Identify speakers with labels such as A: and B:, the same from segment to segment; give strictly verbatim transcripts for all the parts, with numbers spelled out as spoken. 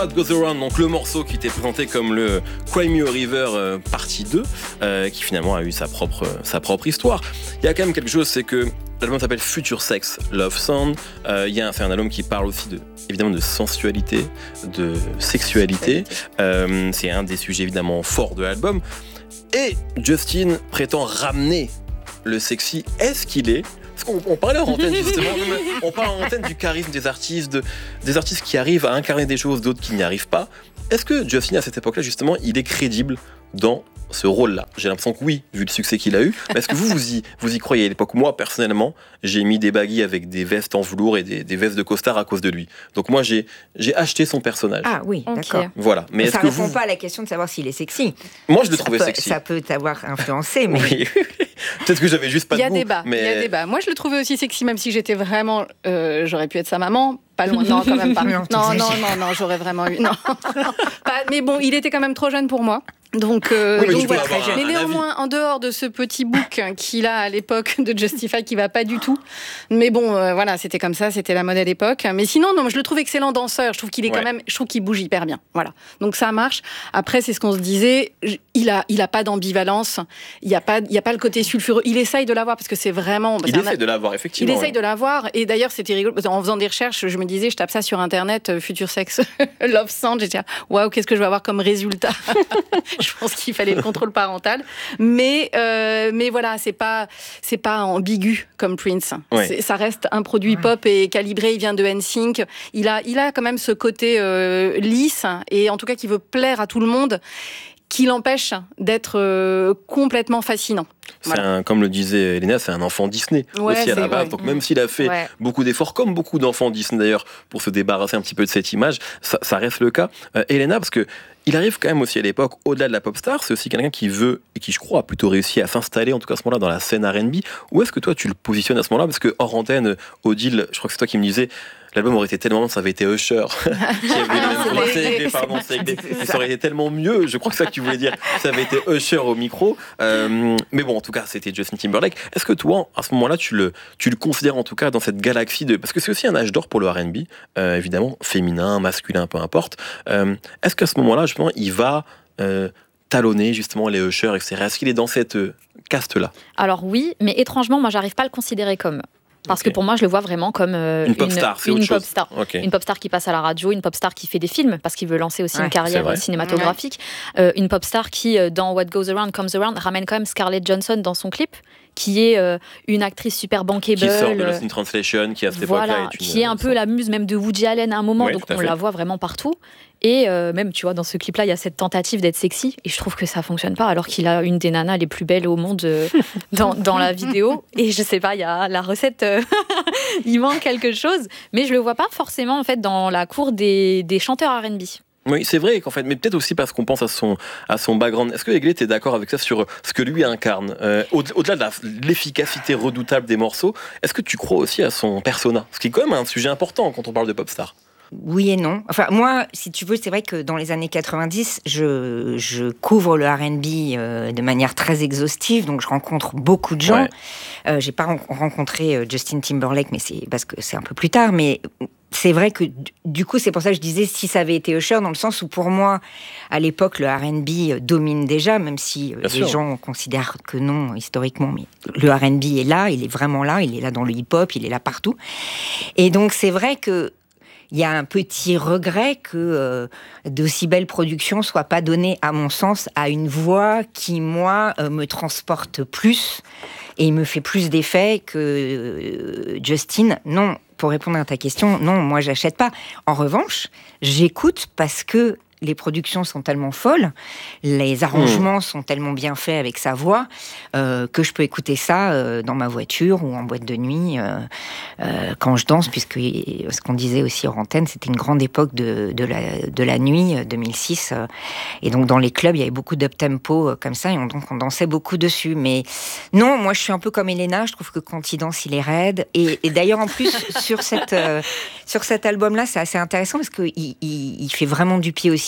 A: What Goes Around, donc le morceau qui était présenté comme le Cry Me a River euh, partie deux, euh, qui finalement a eu sa propre, sa propre histoire. Il y a quand même quelque chose, c'est que l'album s'appelle Future Sex Love Sound. Euh, il y a, c'est un album qui parle aussi de, évidemment, de sensualité, de sexualité. Euh, c'est un des sujets évidemment forts de l'album. Et Justin prétend ramener le sexy. Est-ce qu'il est Parce qu'on on parlait en antenne justement, on parle en antenne du charisme des artistes, de, des artistes qui arrivent à incarner des choses, d'autres qui n'y arrivent pas. Est-ce que Justin, à cette époque-là, justement, il est crédible dans ce rôle-là? J'ai l'impression que oui, vu le succès qu'il a eu. Mais est-ce que vous, vous y, vous y croyez à l'époque? Moi, personnellement, j'ai mis des baggy avec des vestes en velours et des, des vestes de costard à cause de lui. Donc moi, j'ai, j'ai acheté son personnage.
B: Ah oui, okay. D'accord.
A: Voilà. Mais, mais est-ce
B: ça
A: que
B: répond
A: vous...
B: pas à la question de savoir s'il est sexy.
A: Moi, je le
B: ça
A: trouvais
B: peut,
A: sexy.
B: Ça peut t'avoir influencé, mais...
A: Oui. Peut-être que j'avais juste pas de goût.
C: Il y a débat,
A: mais...
C: il y a débat. Moi, je le trouvais aussi sexy, même si j'étais vraiment... Euh, j'aurais pu être sa maman. Pas loin, non, quand même pas. Non, non, non, non, non, j'aurais vraiment eu... Non. Pas, mais bon, il était quand même trop jeune pour moi. Donc, euh,
A: oui, mais,
C: donc voilà.
A: un,
C: mais
A: un
C: néanmoins, en dehors de ce petit book qu'il a à l'époque de Justify, qui va pas du tout. Mais bon, euh, voilà, c'était comme ça, c'était la mode à l'époque. Mais sinon, non, je le trouve excellent danseur. Je trouve qu'il est ouais. quand même, je trouve qu'il bouge hyper bien. Voilà. Donc ça marche. Après, c'est ce qu'on se disait. Il a, il a pas d'ambivalence. Il y a pas, il y a pas le côté sulfureux. Il essaye de l'avoir parce que c'est vraiment.
A: Il essaye un... de l'avoir effectivement.
C: Il essaye ouais. de l'avoir. Et d'ailleurs, c'était rigolo. En faisant des recherches, je me disais, je tape ça sur internet, Future Sex Love Sound. J'étais, waouh, qu'est-ce que je vais avoir comme résultat? Je pense qu'il fallait le contrôle parental, mais euh, mais voilà, c'est pas c'est pas ambigu comme Prince. Ouais. C'est, ça reste un produit ouais. pop et calibré. Il vient de N Sync. Il a il a quand même ce côté euh, lisse et en tout cas qui veut plaire à tout le monde, qui l'empêche d'être euh, complètement fascinant.
A: C'est voilà. un, comme le disait Elena, c'est un enfant Disney ouais, aussi à la base. Ouais. Donc même s'il a fait ouais. beaucoup d'efforts, comme beaucoup d'enfants Disney d'ailleurs, pour se débarrasser un petit peu de cette image, ça, ça reste le cas. Euh, Elena, parce que il arrive quand même aussi à l'époque, au-delà de la pop star, c'est aussi quelqu'un qui veut, et qui je crois a plutôt réussi à s'installer, en tout cas à ce moment-là, dans la scène R and B. Où est-ce que toi tu le positionnes à ce moment-là? Parce que hors antenne, Odile, je crois que c'est toi qui me disais, l'album aurait été tellement, ça avait été Usher, qui avait le même procès, pardon, c'est, ça aurait été tellement mieux, je crois que c'est ça que tu voulais dire, ça avait été Usher au micro, euh, mais bon, en tout cas, c'était Justin Timberlake. Est-ce que toi, à ce moment-là, tu le, tu le considères en tout cas dans cette galaxie de, parce que c'est aussi un âge d'or pour le R and B, euh, évidemment, féminin, masculin, peu importe, euh, est-ce qu'à ce moment-là, justement, il va euh, talonner justement les Usher, et cetera. Est-ce qu'il est dans cette euh, caste-là?
D: Alors oui, mais étrangement, moi, j'arrive pas à le considérer comme... Parce okay. que pour moi, je le vois vraiment comme euh,
A: une pop star,
D: une,
A: c'est
D: une
A: autre
D: pop
A: chose.
D: star,
A: okay.
D: une pop star qui passe à la radio, une pop star qui fait des films parce qu'il veut lancer aussi
B: ouais,
D: une carrière cinématographique, ouais. euh, une pop star qui dans What Goes Around Comes Around ramène quand même Scarlett Johansson dans son clip, qui est euh, une actrice super bankable,
A: qui sort de Lost in Translation, qui à cette
D: voilà,
A: époque-là est une,
D: qui est un peu la muse même de Woody Allen à un moment, ouais, donc on fait. la voit vraiment partout. Et euh, même, tu vois, dans ce clip-là, il y a cette tentative d'être sexy, et je trouve que ça fonctionne pas, alors qu'il a une des nanas les plus belles au monde euh, dans, dans la vidéo. Et je sais pas, il y a la recette, euh, il manque quelque chose, mais je le vois pas forcément en fait dans la cour des, des chanteurs R and B.
A: Oui, c'est vrai qu'en fait, mais peut-être aussi parce qu'on pense à son, à son background. Est-ce que Eglé, tu es d'accord avec ça sur ce que lui incarne euh, au- Au-delà de la, l'efficacité redoutable des morceaux, est-ce que tu crois aussi à son persona? Ce qui est quand même un sujet important quand on parle de pop star.
B: Oui et non. Enfin, moi, si tu veux, c'est vrai que dans les années quatre-vingt-dix, je, je couvre le R and B euh, de manière très exhaustive, donc je rencontre beaucoup de gens. Ouais. Euh, j'ai pas rencontré Justin Timberlake, mais c'est parce que c'est un peu plus tard, mais... C'est vrai que du coup, c'est pour ça que je disais si ça avait été Usher, dans le sens où pour moi, à l'époque, le R and B domine déjà, même si Bien les sûr. gens considèrent que non, historiquement, mais le R and B est là, il est vraiment là, il est là dans le hip-hop, il est là partout. Et donc, c'est vrai que il y a un petit regret que euh, d'aussi belles productions soient pas données, à mon sens, à une voix qui, moi, euh, me transporte plus et me fait plus d'effet que euh, Justin. Non, pour répondre à ta question, non, moi, j'achète pas. En revanche, j'écoute parce que les productions sont tellement folles, les arrangements mmh. sont tellement bien faits avec sa voix, euh, que je peux écouter ça euh, dans ma voiture ou en boîte de nuit euh, euh, quand je danse, puisque ce qu'on disait aussi hors antenne, c'était une grande époque de, de, la, de la nuit, deux mille six, euh, et donc dans les clubs, il y avait beaucoup d'up-tempo euh, comme ça, et on, donc on dansait beaucoup dessus. Mais non, moi je suis un peu comme Elena, je trouve que quand il danse, il est raide, et, et d'ailleurs en plus, sur, cette, euh, sur cet album-là, c'est assez intéressant, parce qu'il il, il fait vraiment du pied aussi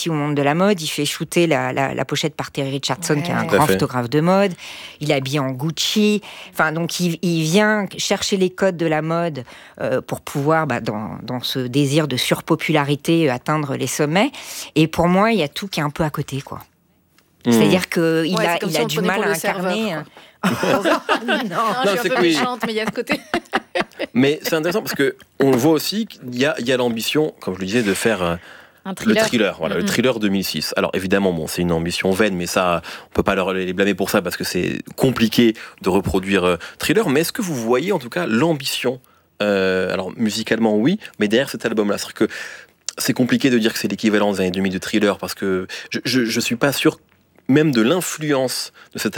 B: aussi au monde de la mode. Il fait shooter la, la, la pochette par Terry Richardson, ouais. qui est un grand photographe de mode. Il est habillé en Gucci. Enfin, donc, il, il vient chercher les codes de la mode euh, pour pouvoir, bah, dans, dans ce désir de surpopularité, euh, atteindre les sommets. Et pour moi, il y a tout qui est un peu à côté, quoi. Mmh. C'est-à-dire qu'il ouais, a, il si a du mal à incarner.
C: Serveur, non, non, non, je suis un peu méchante, mais il y a ce côté.
A: Mais c'est intéressant parce que on le voit aussi qu'il y a, il y a l'ambition, comme je le disais, de faire euh,
D: un thriller.
A: le thriller, voilà, mm-hmm. le thriller deux mille six. Alors évidemment, bon, c'est une ambition vaine, mais ça, on peut pas leur, les blâmer pour ça parce que c'est compliqué de reproduire euh, thriller. Mais est-ce que vous voyez en tout cas l'ambition, euh, alors musicalement oui, mais derrière cet album-là, c'est-à-dire que c'est compliqué de dire que c'est l'équivalent des années deux mille de thriller parce que je, je, je suis pas sûr même de l'influence de cet